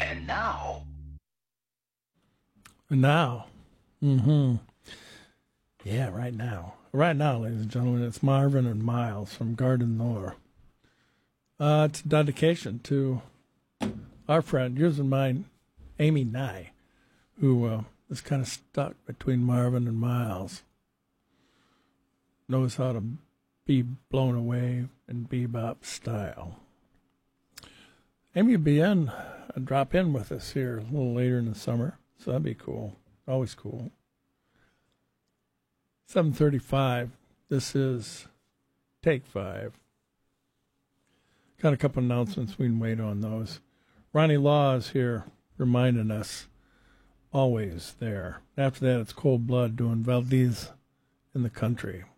And now. Yeah, right now. Right now, ladies and gentlemen, it's Marvin and Miles from Garden Nor. It's a dedication to our friend, yours and mine, Amy Nye, who is kind of stuck between Marvin and Miles. Knows how to be blown away in bebop style. Amy will be drop in with us here a little later in the summer, so that'd be cool. Always cool. 7:35. This is Take 5. Got a couple announcements. We can wait on those. Ronnie Law is here reminding us, always there. After that, it's Cold Blood doing Valdez in the Country.